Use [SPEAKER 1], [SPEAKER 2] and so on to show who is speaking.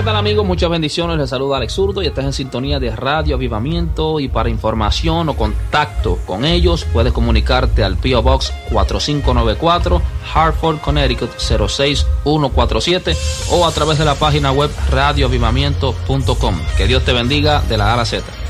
[SPEAKER 1] tal, amigos? Muchas bendiciones. Les saluda Alex Zurdo y estás en sintonía de Radio Avivamiento. Y para información o contacto con ellos, puedes comunicarte al P.O. Box 4594, Hartford, Connecticut 06147, o a través de la página web radioavivamiento.com. Que Dios te bendiga de la A a la Z.